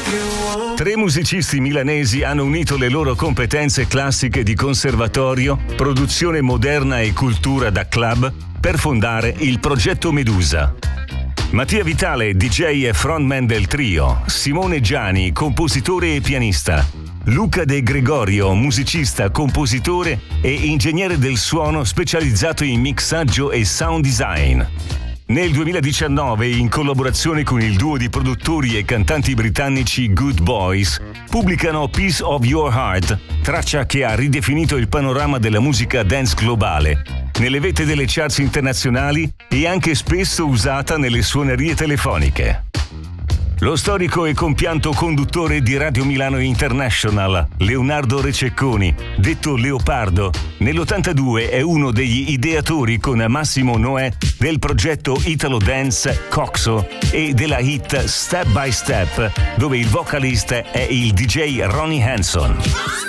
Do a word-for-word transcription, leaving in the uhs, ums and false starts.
Tre musicisti milanesi hanno unito le loro competenze classiche di conservatorio, produzione moderna e cultura da club per fondare il progetto Medusa. Mattia Vitale, D J e frontman del trio, Simone Giani, compositore e pianista, Luca De Gregorio, musicista, compositore e ingegnere del suono specializzato in mixaggio e sound design. Nel duemiladiciannove, in collaborazione con il duo di produttori e cantanti britannici Good Boys, pubblicano Piece of Your Heart, traccia che ha ridefinito il panorama della musica dance globale, nelle vette delle charts internazionali e anche spesso usata nelle suonerie telefoniche. Lo storico e compianto conduttore di Radio Milano International, Leonardo Rececconi, detto Leopardo, nell'ottantadue è uno degli ideatori con Massimo Noè del progetto Italo Dance Coxo e della hit Step by Step, dove il vocalista è il D J Ronnie Hanson.